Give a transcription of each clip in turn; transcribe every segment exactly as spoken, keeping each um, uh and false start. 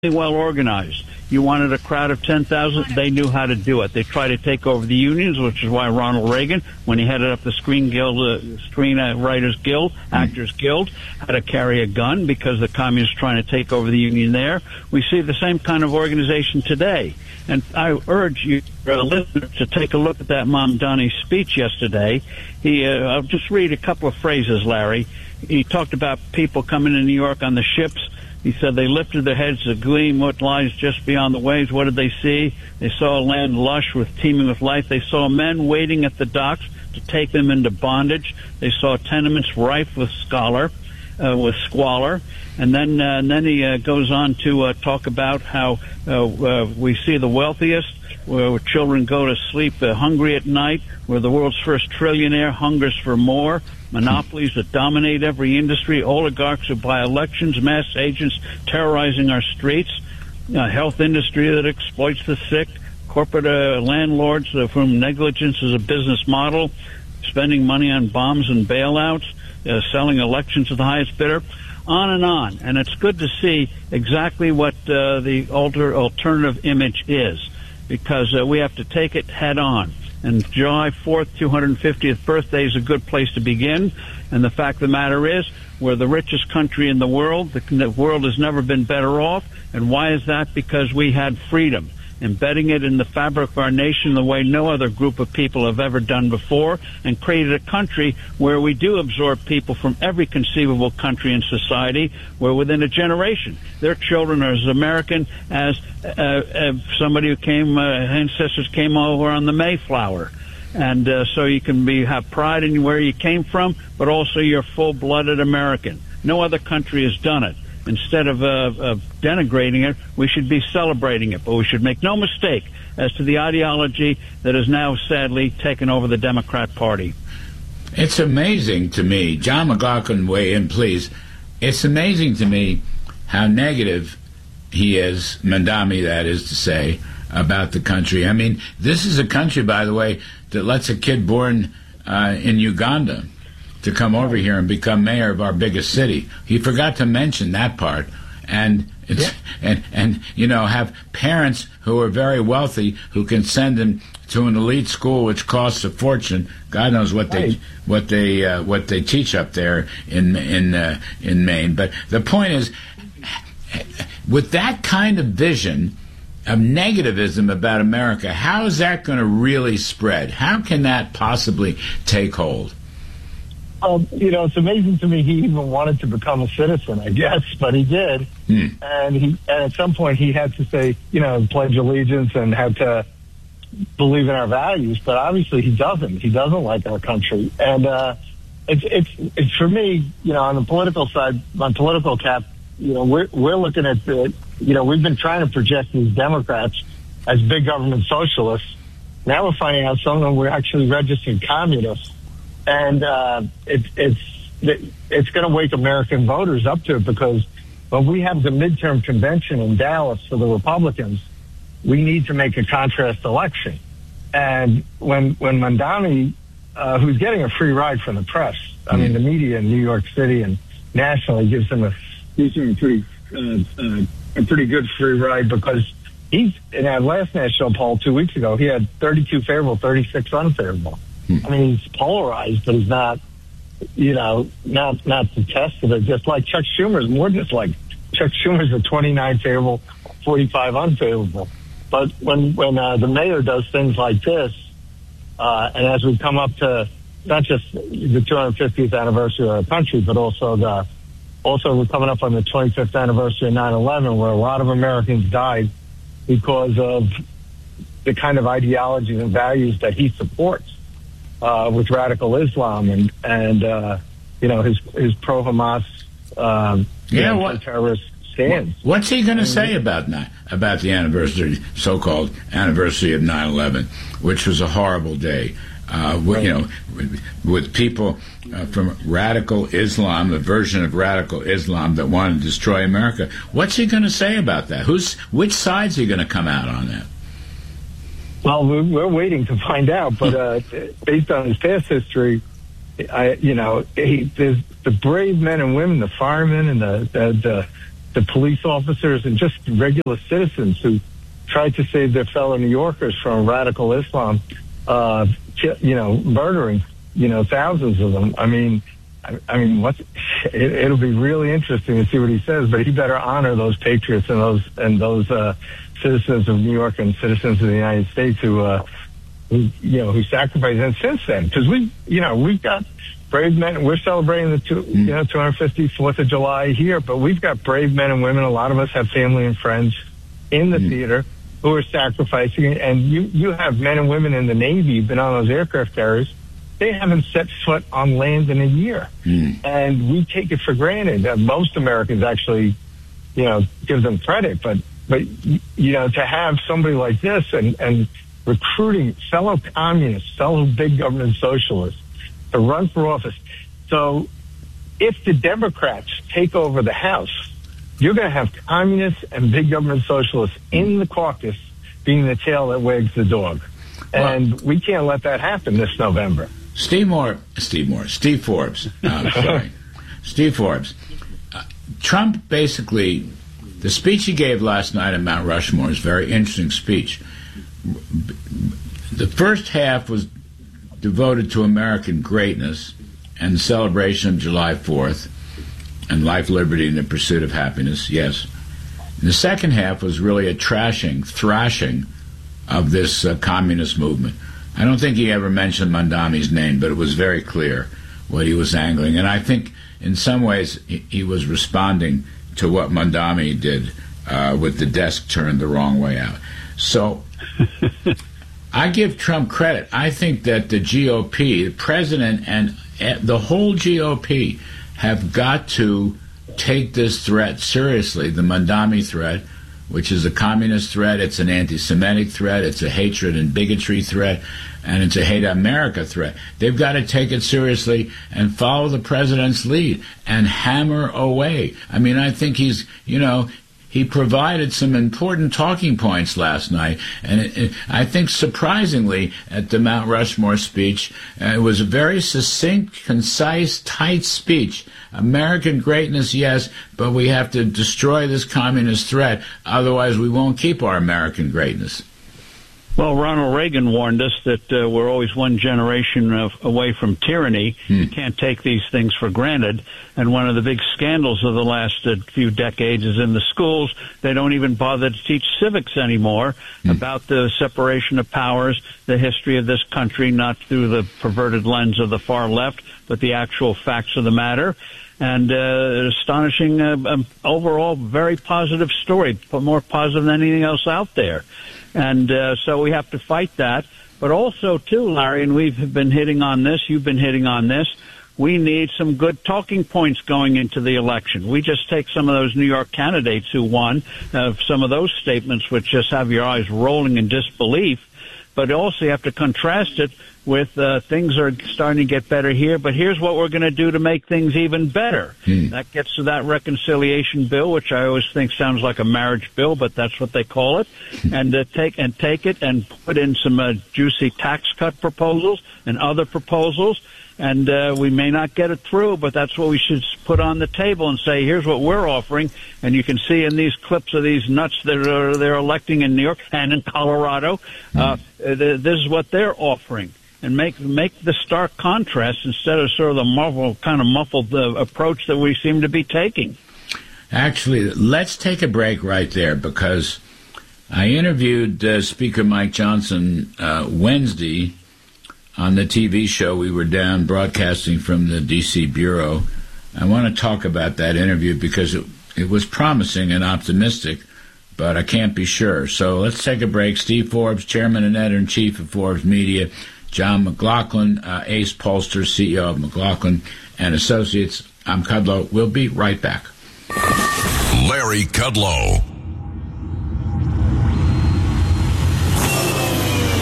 well organized. You wanted a crowd of ten thousand, they knew how to do it. They tried to take over the unions, which is why Ronald Reagan, when he headed up the Screen Guild, uh, Screen Writers Guild, Actors Guild, had to carry a gun because the communists trying to take over the union there. We see the same kind of organization today. And I urge you, uh, listeners, to take a look at that Mamdani speech yesterday. He, uh, I'll just read a couple of phrases, Larry. He talked about people coming to New York on the ships. He said they lifted their heads to gleam what lies just beyond the waves. What did they see? They saw a land lush with teeming with life. They saw men waiting at the docks to take them into bondage. They saw tenements rife with scholar, uh, with squalor. And then, uh, and then he uh, goes on to uh, talk about how uh, uh, we see the wealthiest, where children go to sleep uh, hungry at night, where the world's first trillionaire hungers for more. Monopolies that dominate every industry, oligarchs who buy elections, mass agents terrorizing our streets, a health industry that exploits the sick, corporate uh, landlords of whom negligence is a business model, spending money on bombs and bailouts, uh, selling elections to the highest bidder, on and on. And it's good to see exactly what uh, the alter, alternative image is, because uh, we have to take it head on. And July fourth, two hundred fiftieth birthday is a good place to begin. And the fact of the matter is, we're the richest country in the world. The, the world has never been better off. And why is that? Because we had freedom, embedding it in the fabric of our nation the way no other group of people have ever done before, and created a country where we do absorb people from every conceivable country and society, where within a generation their children are as American as uh, uh, somebody who came, uh, ancestors came over on the Mayflower. And uh, so you can be have pride in where you came from, but also you're full-blooded American. No other country has done it. Instead of, uh, of denigrating it, we should be celebrating it. But we should make no mistake as to the ideology that has now sadly taken over the Democrat Party. It's amazing to me. John McLaughlin, weigh in, please. It's amazing to me how negative he is, Mamdani, that is to say, about the country. I mean, this is a country, by the way, that lets a kid born uh, in Uganda to come over here and become mayor of our biggest city. He forgot to mention that part. And it's, yeah. and and you know, have parents who are very wealthy who can send them to an elite school which costs a fortune. God knows what right. they what they uh, what they teach up there in in uh, in Maine. But the point is, with that kind of vision of negativism about America, how is that going to really spread? How can that possibly take hold? Um, you know, it's amazing to me he even wanted to become a citizen, I guess, but he did. Hmm. And he, and at some point he had to say, you know, pledge allegiance and had to believe in our values, but obviously he doesn't. He doesn't like our country. And, uh, it's, it's, it's for me, you know, on the political side, on political cap, you know, we're, we're looking at the, you know, we've been trying to project these Democrats as big government socialists. Now we're finding out some of them were actually registered communists. And uh, it, it's it's going to wake American voters up to it, because when we have the midterm convention in Dallas for the Republicans, we need to make a contrast election. And when when Mamdani, uh, who's getting a free ride from the press, I mean, the media in New York City and nationally gives him a gives him a pretty uh, uh, a pretty good free ride, because he's in our last national poll two weeks ago, he had thirty-two favorable, thirty-six unfavorable. I mean, he's polarized, but he's not, you know, not not detested. It's just like Chuck Schumer's more just like Chuck Schumer's a twenty-nine favorable, forty-five unfavorable. But when when uh, the mayor does things like this, uh, and as we come up to not just the two hundred fiftieth anniversary of our country, but also the also we're coming up on the twenty-fifth anniversary of nine eleven, where a lot of Americans died because of the kind of ideologies and values that he supports. Uh, with radical Islam and and uh, you know his his pro Hamas um, yeah what terrorist stance. What's he going to say about that, about the anniversary, so-called anniversary of nine eleven, which was a horrible day? Uh, with, you know, with, with people uh, from radical Islam, a version of radical Islam that wanted to destroy America. What's he going to say about that? Who's which side's he going to come out on that? Well, we're, we're waiting to find out, but uh, based on his past history, I, you know, he, the brave men and women, the firemen and the, the, the the police officers and just regular citizens who tried to save their fellow New Yorkers from radical Islam, uh, you know, murdering, you know, thousands of them. I mean, I, I mean, what's, it, it'll be really interesting to see what he says, but he better honor those patriots and those and those uh, citizens of New York and citizens of the United States who, uh, who you know, who sacrificed. And since then, because we, you know, we've got brave men. We're celebrating the two, you know, two hundred fiftieth Fourth of July here, but we've got brave men and women. A lot of us have family and friends in the mm. theater who are sacrificing. And you, you have men and women in the Navy, been on those aircraft carriers. They haven't set foot on land in a year. Mm. And we take it for granted. Uh, most Americans actually, you know, give them credit. But, but you know, to have somebody like this and, and recruiting fellow communists, fellow big government socialists to run for office. So if the Democrats take over the House, you're going to have communists and big government socialists in the caucus being the tail that wags the dog. And well, we can't let that happen this November. Steve Moore, Steve Moore, Steve Forbes, uh, I'm sorry, Steve Forbes. Uh, Trump basically, the speech he gave last night at Mount Rushmore is a very interesting speech. The first half was devoted to American greatness and the celebration of July fourth and life, liberty, and the pursuit of happiness, yes. And the second half was really a trashing, thrashing of this uh, communist movement. I don't think he ever mentioned Mandami's name, but it was very clear what he was angling. And I think in some ways he, he was responding to what Mandami did uh, with the desk turned the wrong way out. So I give Trump credit. I think that the G O P, the president and the whole G O P have got to take this threat seriously, the Mandami threat, which is a communist threat, it's an anti-Semitic threat, it's a hatred and bigotry threat, and it's a hate America threat. They've got to take it seriously and follow the president's lead and hammer away. I mean, I think he's, you know, he provided some important talking points last night, and it, it, I think surprisingly at the Mount Rushmore speech, uh, it was a very succinct, concise, tight speech. American greatness, yes, but we have to destroy this communist threat, otherwise we won't keep our American greatness. Well, Ronald Reagan warned us that uh, we're always one generation of, away from tyranny. Hmm. You can't take these things for granted. And one of the big scandals of the last uh, few decades is in the schools. They don't even bother to teach civics anymore hmm. about the separation of powers, the history of this country, not through the perverted lens of the far left, but the actual facts of the matter. And uh, astonishing, uh, um, overall, very positive story, more positive than anything else out there. And uh, so we have to fight that. But also, too, Larry, and we've been hitting on this, you've been hitting on this, we need some good talking points going into the election. We just take some of those New York candidates who won, uh, some of those statements which just have your eyes rolling in disbelief. But also you have to contrast it with uh, things are starting to get better here, but here's what we're going to do to make things even better. Hmm. That gets to that reconciliation bill, which I always think sounds like a marriage bill, but that's what they call it. and uh, take and take it and put in some uh, juicy tax cut proposals and other proposals. And uh, we may not get it through, but that's what we should put on the table and say, here's what we're offering. And you can see in these clips of these nuts that are they're electing in New York and in Colorado, uh, th- this is what they're offering. And make make the stark contrast instead of sort of the muffled, kind of muffled uh, approach that we seem to be taking. Actually, let's take a break right there, because I interviewed uh, Speaker Mike Johnson uh, Wednesday on the T V show. We were down broadcasting from the D C Bureau. I want to talk about that interview because it, it was promising and optimistic, but I can't be sure. So let's take a break. Steve Forbes, Chairman and Editor-in-Chief of Forbes Media. John McLaughlin, uh, Ace Pollster, C E O of McLaughlin and Associates. I'm Kudlow. We'll be right back. Larry Kudlow.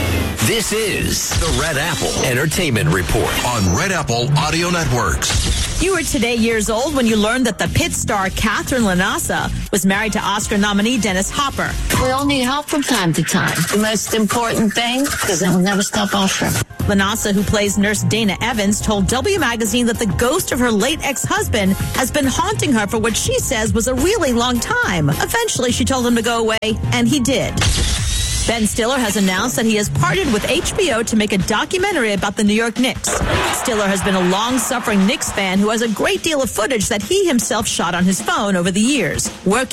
This is the Red Apple Entertainment Report on Red Apple Audio Networks. You were today years old when you learned that the Pit star Catherine Lanasa was married to Oscar nominee Dennis Hopper. We all need help from time to time. The most important thing is that we'll never stop offering. Lanasa, who plays nurse Dana Evans, told W Magazine that the ghost of her late ex-husband has been haunting her for what she says was a really long time. Eventually, she told him to go away, and he did. Ben Stiller has announced that he has partnered with H B O to make a documentary about the New York Knicks. Stiller has been a long-suffering Knicks fan who has a great deal of footage that he himself shot on his phone over the years. Working